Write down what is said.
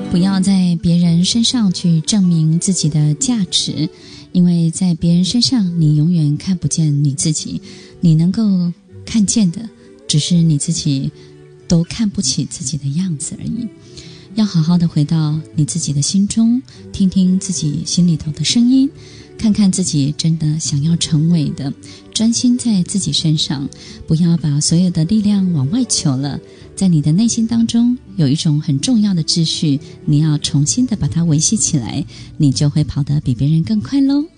不要在别人身上去证明自己的价值，因为在别人身上你永远看不见你自己，你能够看见的只是你自己都看不起自己的样子而已。要好好的回到你自己的心中，听听自己心里头的声音，看看自己真的想要成为的，专心在自己身上，不要把所有的力量往外求了。在你的内心当中有一种很重要的秩序，你要重新的把它维系起来，你就会跑得比别人更快咯。